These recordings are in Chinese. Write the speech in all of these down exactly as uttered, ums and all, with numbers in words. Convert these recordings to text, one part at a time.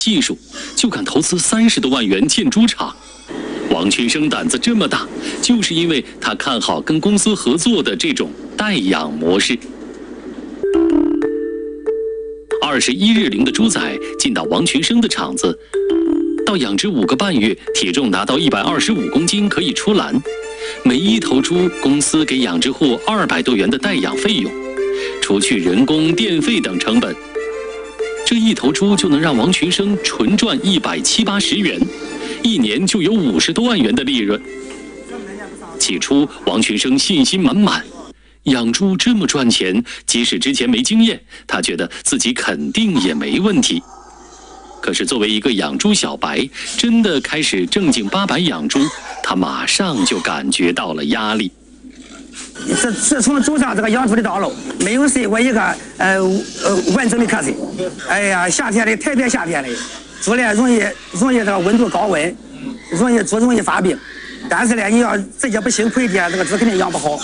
技术，就敢投资三十多万元建猪场。王群生胆子这么大，就是因为他看好跟公司合作的这种代养模式。二十一日龄的猪仔进到王群生的厂子，到养殖五个半月，体重达到一百二十五公斤可以出栏。每一头猪，公司给养殖户二百多元的代养费用，除去人工、电费等成本。 这一头猪就能让王群生纯赚一百七八十元，一年就有五十多万元的利润。起初，王群生信心满满，养猪这么赚钱，即使之前没经验，他觉得自己肯定也没问题。可是，作为一个养猪小白，真的开始正经八百养猪，他马上就感觉到了压力。 自自从走上这个养猪的道路，没有睡过一个呃呃完整的瞌睡。哎呀，夏天的特别夏天的，猪呢容易容易这个温度高温，容易猪容易发病。但是呢，你要自己不辛苦一点，这个猪肯定养不好。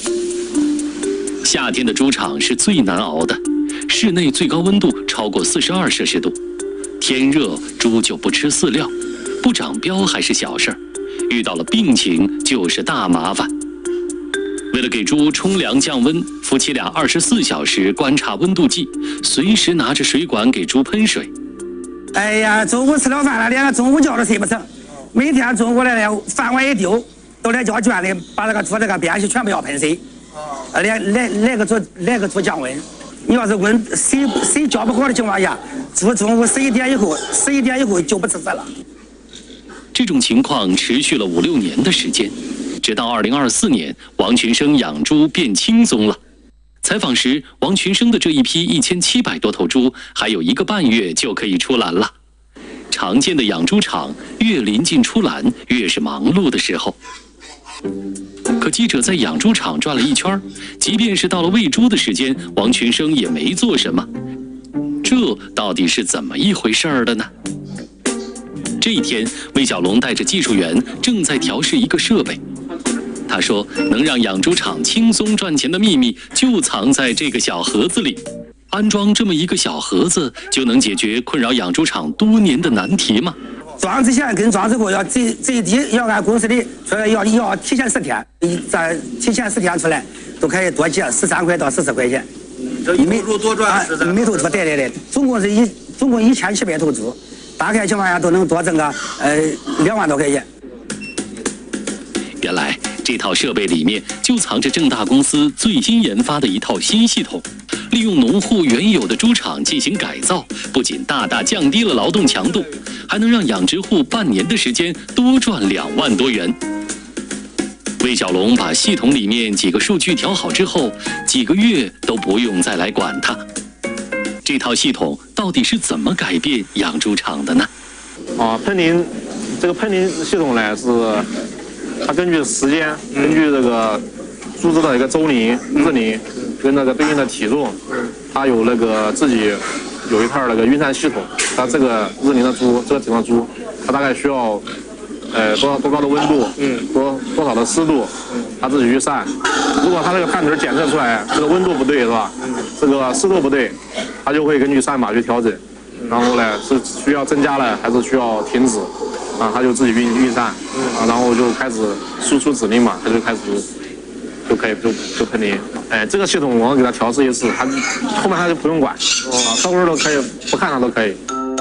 夏天的猪场是最难熬的，室内最高温度超过四十二摄氏度，天热猪就不吃饲料，不长膘还是小事儿，遇到了病情就是大麻烦。 为了给猪冲凉降温，夫妻俩二十四小时观察温度计，随时拿着水管给猪喷水。 哎呀，中午吃了饭了，连个中午觉都睡不成。每天中午来了，饭碗一丢，都来叫圈里把这个猪这个边隙全部要喷水。啊，来来来个猪来个猪降温。你要是温水水浇不好的情况下，猪中午十一点以后，十一点以后就不吃食了。 这种情况持续了五六年的时间。 直到二零二四年，王群生养猪变轻松了。采访时，王群生的这一批一千七百多头猪，还有一个半月就可以出栏了。常见的养猪场，越临近出栏，越是忙碌的时候。可记者在养猪场转了一圈，即便是到了喂猪的时间，王群生也没做什么。这到底是怎么一回事儿的呢？ 这一天，魏小龙带着技术员正在调试一个设备。他说：“能让养猪场轻松赚钱的秘密就藏在这个小盒子里。安装这么一个小盒子，就能解决困扰养猪场多年的难题吗？” 装之前跟装之后要最最低要按公司的说要要提前十天，再提前十天出来都可以多结十三块到十四块钱。 每头猪多赚十三。 每头猪对对对，总共是一总共一千七百头猪。 大概情况下都能多挣个呃两万多块钱。 原来这套设备里面就藏着正大公司最新研发的一套新系统，利用农户原有的猪场进行改造，不仅大大降低了劳动强度，还能让养殖户半年的时间多赚两万多元。魏小龙把系统里面几个数据调好之后，几个月都不用再来管它。 这套系统到底是怎么改变养猪场的呢？ 啊，喷淋，这个喷淋系统呢是它根据时间，根据这个猪只的一个周龄、日龄跟那个对应的体重，它有那个自己有一套那个运算系统。它这个日龄的猪，这个体重的猪，它大概需要呃多少多高的温度，嗯，多多少的湿度，它自己预算。如果它这个判值检测出来这个温度不对是吧？这个湿度不对。 它就会根据算法去调整，然后呢是需要增加了还是需要停止，啊，它就自己运运算，啊，然后就开始输出指令嘛，它就开始就可以就就喷淋。哎，这个系统我给它调试一次，它后面它就不用管，啊，客户都可以不看它都可以。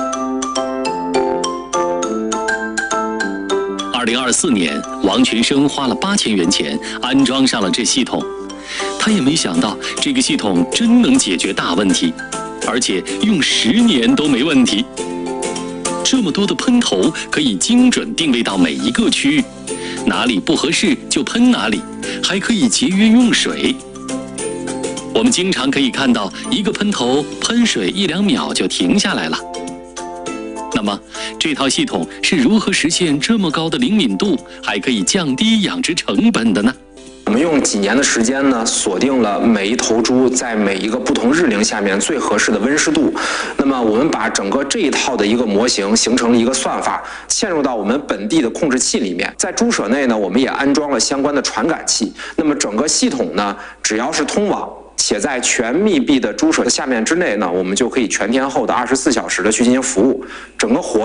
二零二四年，王群生花了八千元钱安装上了这系统。 他也没想到这个系统真能解决大问题，而且用十年都没问题。这么多的喷头可以精准定位到每一个区域，哪里不合适就喷哪里，还可以节约用水。我们经常可以看到一个喷头喷水一两秒就停下来了。那么这套系统是如何实现这么高的灵敏度，还可以降低养殖成本的呢？ 我们用几年的时间呢，锁定了每一头猪在每一个不同日龄下面最合适的温湿度。那么，我们把整个这一套的一个模型形成了一个算法，嵌入到我们本地的控制器里面。在猪舍内呢，我们也安装了相关的传感器。那么，整个系统呢，只要是通网， 且在全密闭的猪舍下面之内呢，我们就可以全天候的二十四小时的去进行服务，整个活